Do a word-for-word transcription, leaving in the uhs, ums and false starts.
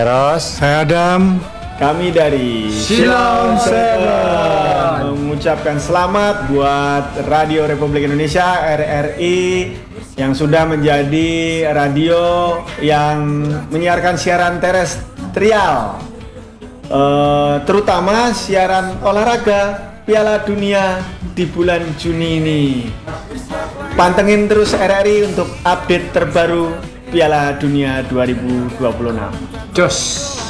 Terus Saya Adam. Kami dari Silom Seven mengucapkan selamat buat Radio Republik Indonesia R R I yang sudah menjadi radio yang menyiarkan siaran terestrial, uh, terutama siaran olahraga Piala Dunia di bulan Juni ini. Pantengin terus R R I untuk update terbaru Piala Dunia dua ribu dua puluh enam. Jos.